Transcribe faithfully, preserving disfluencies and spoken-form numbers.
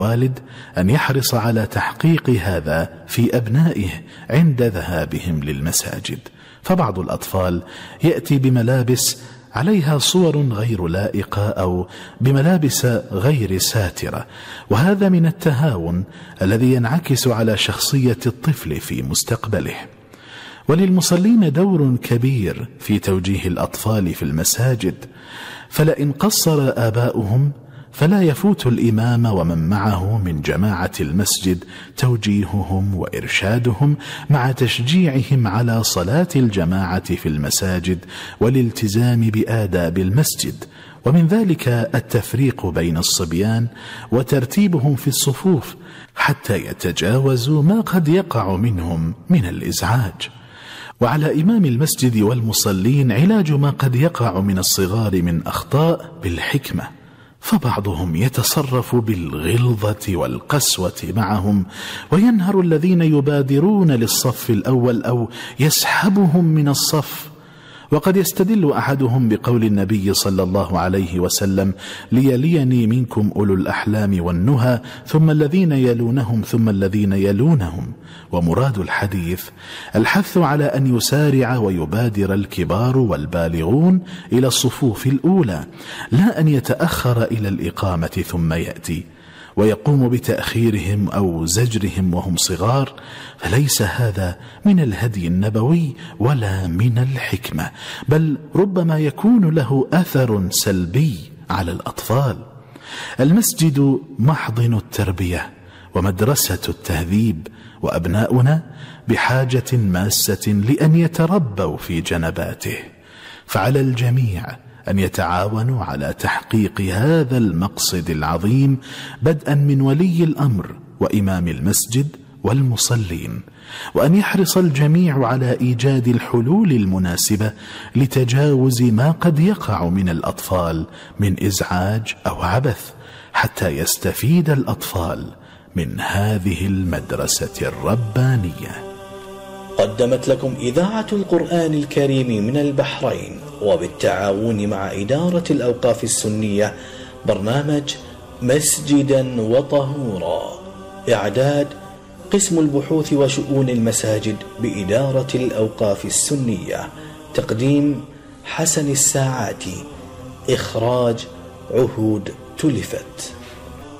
والد أن يحرص على تحقيق هذا في أبنائه عند ذهابهم للمساجد. فبعض الأطفال يأتي بملابس عليها صور غير لائقة أو بملابس غير ساترة، وهذا من التهاون الذي ينعكس على شخصية الطفل في مستقبله. وللمصلين دور كبير في توجيه الأطفال في المساجد، فلئن قصر آباؤهم فلا يفوت الإمام ومن معه من جماعة المسجد توجيههم وإرشادهم مع تشجيعهم على صلاة الجماعة في المساجد والالتزام بآداب المسجد، ومن ذلك التفريق بين الصبيان وترتيبهم في الصفوف حتى يتجاوزوا ما قد يقع منهم من الإزعاج. وعلى إمام المسجد والمصلين علاج ما قد يقع من الصغار من أخطاء بالحكمة، فبعضهم يتصرف بالغلظة والقسوة معهم وينهر الذين يبادرون للصف الأول أو يسحبهم من الصف. وقد يستدل أحدهم بقول النبي صلى الله عليه وسلم: ليليني منكم أولو الأحلام والنهى ثم الذين يلونهم ثم الذين يلونهم. ومراد الحديث الحث على أن يسارع ويبادر الكبار والبالغون إلى الصفوف الأولى، لا أن يتأخر إلى الإقامة ثم يأتي ويقوم بتأخيرهم أو زجرهم وهم صغار، فليس هذا من الهدي النبوي ولا من الحكمة، بل ربما يكون له أثر سلبي على الأطفال. المسجد محضن التربية ومدرسة التهذيب، وأبناؤنا بحاجة ماسة لأن يتربوا في جنباته، فعلى الجميع أن يتعاونوا على تحقيق هذا المقصد العظيم، بدءا من ولي الأمر وإمام المسجد والمصلين، وأن يحرص الجميع على إيجاد الحلول المناسبة لتجاوز ما قد يقع من الأطفال من إزعاج أو عبث، حتى يستفيد الأطفال من هذه المدرسة الربانية. قدمت لكم إذاعة القرآن الكريم من البحرين وبالتعاون مع إدارة الأوقاف السنية برنامج مسجدا وطهورا. إعداد قسم البحوث وشؤون المساجد بإدارة الأوقاف السنية. تقديم حسن الساعاتي. إخراج عهود تلفت.